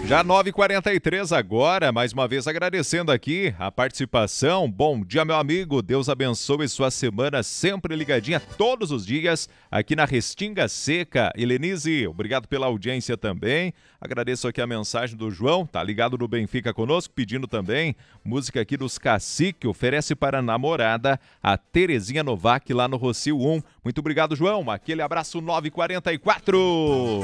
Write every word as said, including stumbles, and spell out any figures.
Já nove e quarenta e três agora, mais uma vez agradecendo aqui a participação. Bom dia, meu amigo. Deus abençoe sua semana, sempre ligadinha todos os dias aqui na Restinga Seca. Helenise, obrigado pela audiência também. Agradeço aqui a mensagem do João, tá ligado no Benfica conosco, pedindo também música aqui dos Cacique, oferece para a namorada a Terezinha Novak lá no Rocio um. Muito obrigado, João. Aquele abraço. Nove e quarenta e quatro.